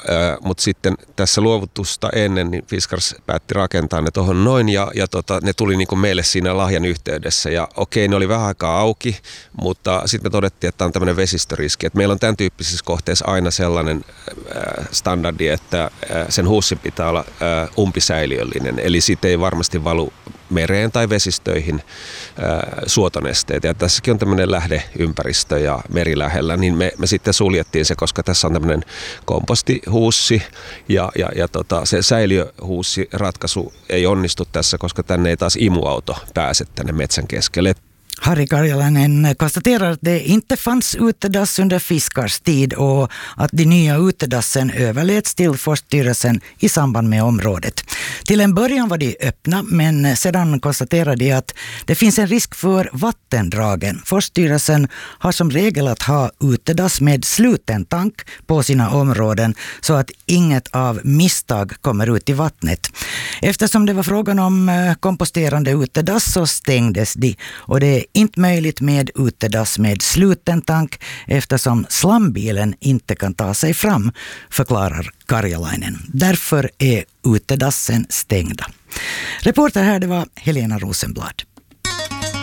mutta sitten tässä luovutusta ennen niin Fiskars päätti rakentaa ne tuohon noin ja ne tuli niin kuin meille siinä lahjan yhteydessä ja okei, ne oli vähän aikaa auki, mutta sitten me todettiin, että tämä on tämmöinen vesistöriski, että meillä on tämän tyyppisissä kohteissa aina sellainen standardi, että sen huussin pitää olla umpisäiliöllinen, eli siitä ei varmasti valu mereen tai vesistöihin suotonesteitä. Ja tässäkin on tämmöinen lähdeympäristö ja meri lähellä, niin me sitten suljettiin se, koska tässä on tämmöinen kompostihuussi ja se säiliöhuussiratkaisu ei onnistu tässä, koska tänne ei taas imuauto pääse tänne metsän keskelle. Harri Karjalainen konstaterar att det inte fanns utedass under Fiskars tid och att de nya utedassen överläts till Forststyrelsen i samband med området. Till en början var de öppna, men sedan konstaterade de att det finns en risk för vattendragen. Forststyrelsen har som regel att ha utedass med sluten tank på sina områden så att inget av misstag kommer ut i vattnet. Eftersom det var frågan om komposterande utedass så stängdes de och det är inte möjligt med utedass med sluten tank eftersom slambilen inte kan ta sig fram, förklarar Karjalainen. Därför är utedassen stängda. Reporter här, det var Helena Rosenblad.